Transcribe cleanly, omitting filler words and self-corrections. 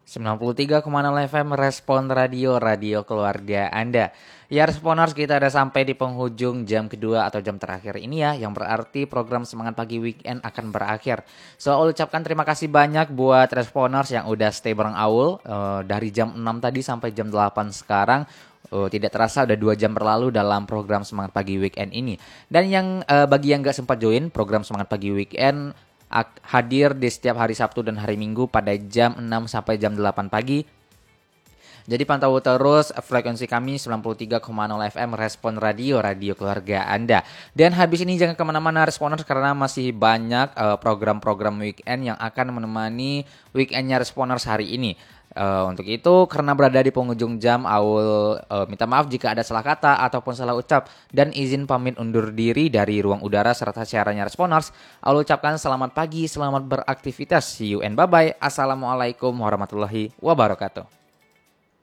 93,0 FM Respon Radio, radio keluarga Anda. Ya Responers, kita ada sampai di penghujung jam kedua atau jam terakhir ini ya, yang berarti program Semangat Pagi Weekend akan berakhir. So, ucapkan terima kasih banyak buat Responers yang udah stay bareng Aul dari jam 6 tadi sampai jam 8 sekarang. Tidak terasa udah 2 jam berlalu dalam program Semangat Pagi Weekend ini. Dan yang bagi yang gak sempat join program Semangat Pagi Weekend hadir di setiap hari Sabtu dan hari Minggu pada jam 6 sampai jam 8 pagi. Jadi pantau terus frekuensi kami 93,0 FM Respon Radio, radio keluarga Anda. Dan habis ini jangan kemana-mana Responers, karena masih banyak program-program weekend yang akan menemani weekendnya Responers hari ini. Untuk itu, karena berada di penghujung jam, Aul minta maaf jika ada salah kata ataupun salah ucap, dan izin pamit undur diri dari ruang udara serta siarannya Responers. Aul ucapkan selamat pagi, selamat beraktivitas, see you and bye-bye. Assalamualaikum warahmatullahi wabarakatuh.